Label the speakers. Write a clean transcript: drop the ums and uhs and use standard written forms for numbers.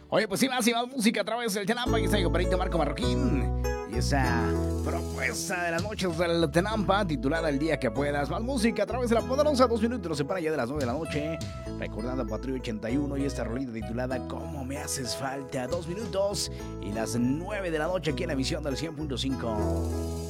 Speaker 1: Oye, pues sí, más y más música a través del Tenampa. Y está mi compadrito Marco Marroquín. Y esa propuesta de las noches del Tenampa, titulada El día que puedas. Más música a través de la poderosa. 2 minutos nos separa ya de las 9 de la noche. Recordando a Patrulla 81 y esta rolita titulada ¿Cómo me haces falta? 2 minutos y las 9 de la noche aquí en la emisión del 100.5.